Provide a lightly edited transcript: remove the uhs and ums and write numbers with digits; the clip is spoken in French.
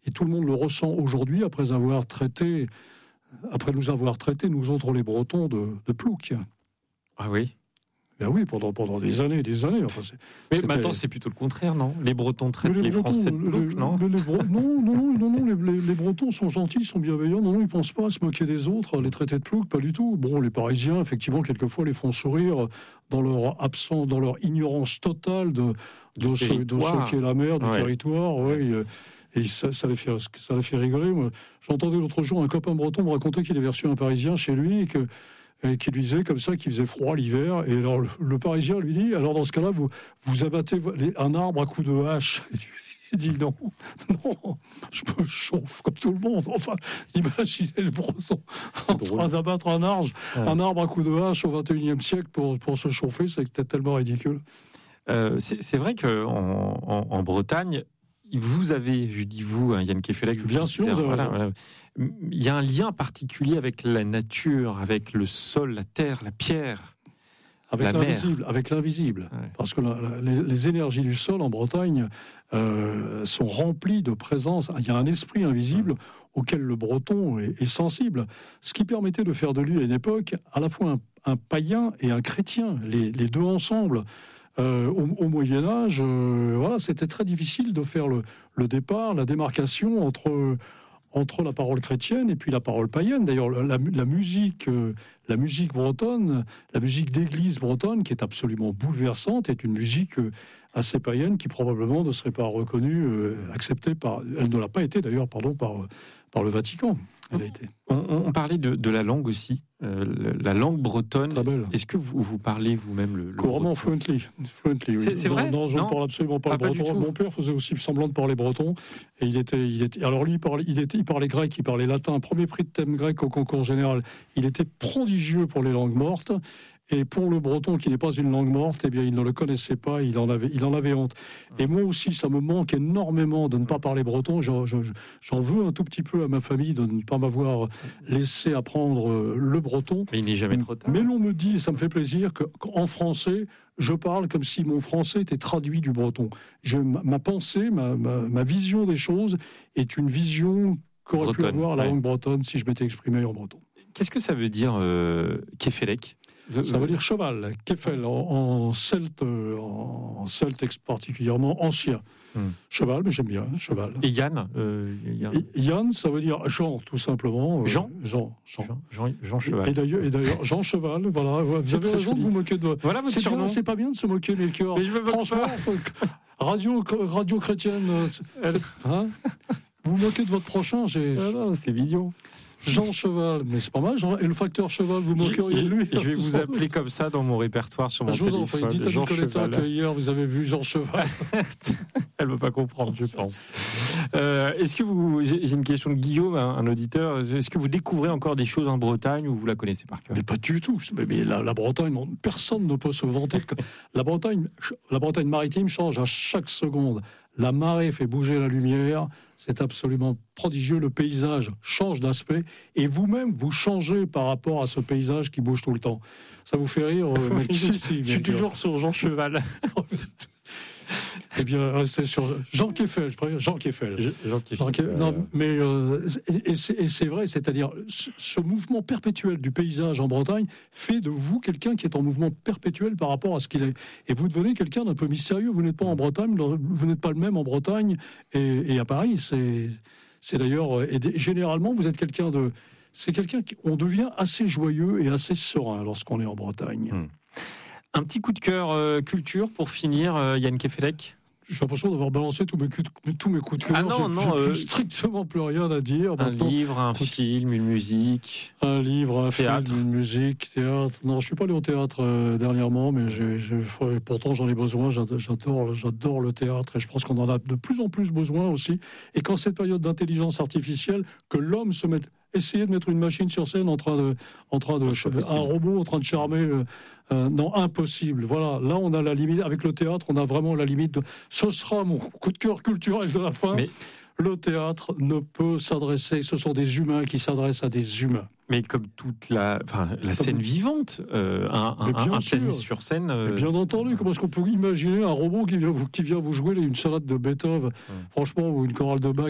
Et tout le monde le ressent aujourd'hui après nous avoir traités, nous autres les Bretons, de ploucs. Ah oui. Ben oui, pendant des années et des années. Enfin, mais maintenant, c'est plutôt le contraire, non ? Les Bretons traitent les Français de ploucs, non ? Non, les Bretons sont gentils, sont bienveillants. Non, ils ne pensent pas à se moquer des autres, à les traiter de ploucs, pas du tout. Bon, les Parisiens, effectivement, quelquefois, les font sourire dans leur absence, dans leur ignorance totale de ce qu'est la mer, du territoire. Ouais, et ça les fait rigoler. Moi, j'entendais l'autre jour un copain breton me raconter qu'il avait reçu un Parisien chez lui et qui lui disait comme ça qu'il faisait froid l'hiver. Et alors le Parisien lui dit, alors dans ce cas-là, vous abattez un arbre à coups de hache. Et il dit non, je me chauffe comme tout le monde. Enfin, imaginez le Breton en train d'abattre un arbre à coups de hache au XXIe siècle pour se chauffer, c'était tellement ridicule. C'est vrai qu'en Bretagne, vous avez, je dis vous, Yann Kefelec, bien sûr, il y a un lien particulier avec la nature, avec le sol, la terre, la pierre, avec l'invisible. Ouais. Parce que les énergies du sol en Bretagne sont remplies de présence. Il y a un esprit invisible auquel le Breton est sensible. Ce qui permettait de faire de lui à une époque à la fois un païen et un chrétien, les deux ensemble. Au Moyen-Âge, c'était très difficile de faire le départ, la démarcation entre la parole chrétienne et puis la parole païenne. D'ailleurs, la musique bretonne, la musique d'église bretonne, qui est absolument bouleversante, est une musique assez païenne qui probablement ne serait pas reconnue, acceptée elle ne l'a pas été d'ailleurs, par le Vatican. Elle a été. On parlait de la langue aussi, la langue bretonne. Est-ce que vous parlez vous-même le couramment, fluently, oui. C'est vrai ? Non, je ne parle absolument pas le breton. Mon père faisait aussi semblant de parler breton. Et alors lui, il parlait grec, il parlait latin. Premier prix de thème grec au concours général. Il était prodigieux pour les langues mortes. Et pour le breton, qui n'est pas une langue morte, eh bien, il ne le connaissait pas, il en avait honte. Et moi aussi, ça me manque énormément de ne pas parler breton. J'en veux un tout petit peu à ma famille de ne pas m'avoir laissé apprendre le breton. Mais il n'est jamais trop tard. Mais l'on me dit, et ça me fait plaisir, qu'en français, je parle comme si mon français était traduit du breton. Ma pensée, ma vision des choses est une vision qu'aurait pu avoir la langue bretonne si je m'étais exprimé en breton. Qu'est-ce que ça veut dire, Kefelec ? Ça veut dire cheval, Kefel, en celte particulièrement ancien. Cheval, mais j'aime bien, cheval. Et Yann Yann, ça veut dire Jean, tout simplement. Jean Cheval. Et d'ailleurs, Jean Cheval, voilà. Vous avez raison de vous moquer de... Voilà, c'est pas bien de se moquer, Melchior. Franchement, radio chrétienne, vous vous moquez de votre prochain, c'est mignon. Jean Cheval, mais c'est pas mal. Et le facteur Cheval, vous moqueriez de lui. Je vais vous appeler comme ça dans mon répertoire sur mon téléphone. Je vous en prie, dites à Nicoletta qu'hier vous avez vu Jean Cheval. Elle ne veut pas comprendre, je pense. Est-ce que j'ai une question de Guillaume, un auditeur. Est-ce que vous découvrez encore des choses en Bretagne ou vous la connaissez par cœur ? Mais pas du tout. Mais la Bretagne, personne ne peut se vanter que la Bretagne maritime change à chaque seconde. La marée fait bouger la lumière, c'est absolument prodigieux, le paysage change d'aspect, et vous-même, vous changez par rapport à ce paysage qui bouge tout le temps. Ça vous fait rire Je suis toujours sur Jean Cheval. Eh bien, restez sur Jean Kefelec. Non, mais c'est vrai, c'est-à-dire ce mouvement perpétuel du paysage en Bretagne fait de vous quelqu'un qui est en mouvement perpétuel par rapport à ce qu'il est. Et vous devenez quelqu'un d'un peu mystérieux. Vous n'êtes pas en Bretagne, vous n'êtes pas le même en Bretagne et à Paris. C'est d'ailleurs, et généralement, vous êtes quelqu'un de... C'est quelqu'un on devient assez joyeux et assez serein lorsqu'on est en Bretagne. Un petit coup de cœur culture pour finir, Yann Kefelec. J'ai l'impression d'avoir balancé tous mes coups de cœur. J'ai strictement plus rien à dire. Livre, un film, une musique. Un livre, un théâtre. Film, une musique, théâtre. Non, je suis pas allé au théâtre dernièrement, mais pourtant j'en ai besoin. J'adore le théâtre et je pense qu'on en a de plus en plus besoin aussi. Et quand cette période d'intelligence artificielle, que l'homme se mette... Essayer de mettre une machine sur scène un robot en train de charmer, non, impossible. Voilà, là on a la limite. Avec le théâtre, on a vraiment la limite. Ce sera mon coup de cœur culturel de la fin. Mais le théâtre ne peut s'adresser. Ce sont des humains qui s'adressent à des humains. Mais comme toute la scène vivante, un pianiste sur scène. Bien entendu, comment est-ce qu'on peut imaginer un robot qui vient vous jouer une salade de Beethoven, franchement, ou une chorale de Bach?